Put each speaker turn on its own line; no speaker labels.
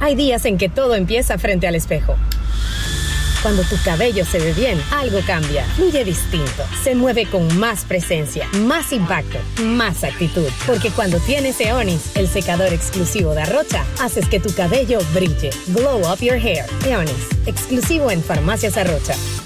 Hay días en que todo empieza frente al espejo. Cuando tu cabello se ve bien, algo cambia. Fluye distinto. Se mueve con más presencia, más impacto, más actitud. Porque cuando tienes Eonis, el secador exclusivo de Arrocha, haces que tu cabello brille. Glow up your hair. Eonis, exclusivo en Farmacias Arrocha.